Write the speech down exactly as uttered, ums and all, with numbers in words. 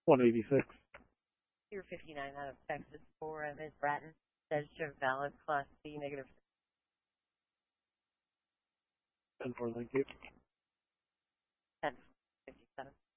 one eighty-six. Tier fifty-nine out of Texas for uh, Miz Bratton. Register valid Class B negative. ten four, thank you. ten fifty-seven.